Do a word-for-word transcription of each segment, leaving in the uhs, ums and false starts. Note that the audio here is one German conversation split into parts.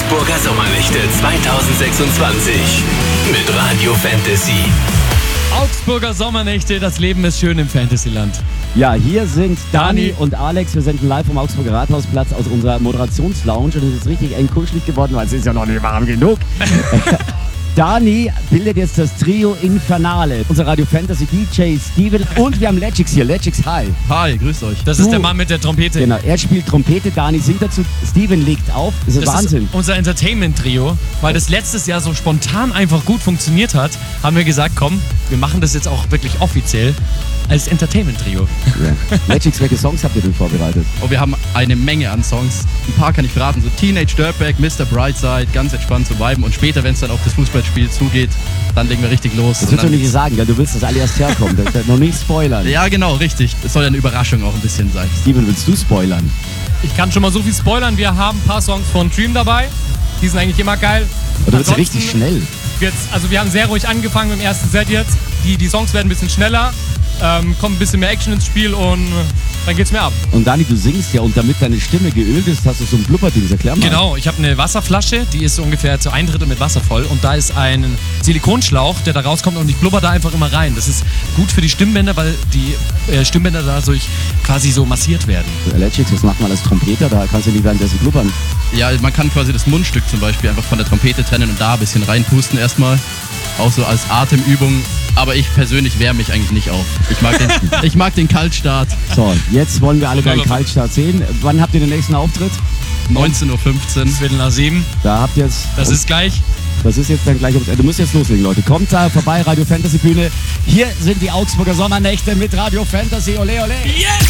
Augsburger Sommernächte zweitausendsechsundzwanzig mit Radio Fantasy. Augsburger Sommernächte, das Leben ist schön im Fantasyland. Ja, hier sind Dani Dani und Alex. Wir senden live vom Augsburger Rathausplatz aus unserer Moderationslounge. Und es ist richtig eng kuschelig geworden, weil es ist ja noch nicht warm genug. Dani bildet jetzt das Trio Infernale. Unser Radio Fantasy D J Steven und wir haben Legix hier. Legix, hi. Hi, grüßt euch. Das Du- ist der Mann mit der Trompete. Genau, er spielt Trompete, Dani singt dazu, Steven legt auf. Das ist Das Wahnsinn. ist unser Entertainment-Trio. Weil das letztes Jahr so spontan einfach gut funktioniert hat, haben wir gesagt, komm, wir machen das jetzt auch wirklich offiziell als Entertainment-Trio. Ja. Legix, welche Songs habt ihr denn vorbereitet? Oh, wir haben eine Menge an Songs. Ein paar kann ich verraten. So Teenage Dirtbag, Mister Brightside, ganz entspannt zu viben. Und später, wenn es dann auf das Fußballspiel zugeht, dann legen wir richtig los. Das Und willst du dann- nicht sagen, gell? Du willst, dass alle erst herkommen. Das, das noch nicht spoilern. Ja, genau, richtig. Es soll ja eine Überraschung auch ein bisschen sein. Steven, willst du spoilern? Ich kann schon mal so viel spoilern. Wir haben ein paar Songs von Dream dabei. Die sind eigentlich immer geil. Oder wird's Ansonsten richtig schnell? wird's- also wir haben sehr ruhig angefangen mit dem ersten Set jetzt. Die, die Songs werden ein bisschen schneller. Ähm, kommt ein bisschen mehr Action ins Spiel und dann geht's mehr ab. Und Dani, du singst ja und damit deine Stimme geölt ist, hast du so ein Blubberding. Erklär mal. Genau, ich habe eine Wasserflasche, die ist so ungefähr zu ein Drittel mit Wasser voll und da ist ein Silikonschlauch, der da rauskommt und ich blubber da einfach immer rein. Das ist gut für die Stimmbänder, weil die äh, Stimmbänder dadurch quasi so massiert werden. Legix, was macht man als Trompeter? Da kannst du nicht währenddessen blubbern. Ja, man kann quasi das Mundstück zum Beispiel einfach von der Trompete trennen und da ein bisschen reinpusten erstmal. Auch so als Atemübung. Aber ich persönlich wehre mich eigentlich nicht auf. Ich mag den, ich mag den Kaltstart. So, jetzt wollen wir alle deinen Kaltstart sehen. Wann habt ihr den nächsten Auftritt? neunzehn Uhr fünfzehn. Viertel nach sieben, Da habt ihr jetzt. das ist gleich. Das ist jetzt dann gleich ums Ende. Du musst jetzt loslegen, Leute. Kommt da vorbei, Radio Fantasy Bühne. Hier sind die Augsburger Sommernächte mit Radio Fantasy. Ole, ole.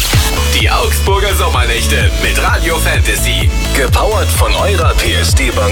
Die Augsburger Sommernächte mit Radio Fantasy. Gepowert von eurer P S D-Bank.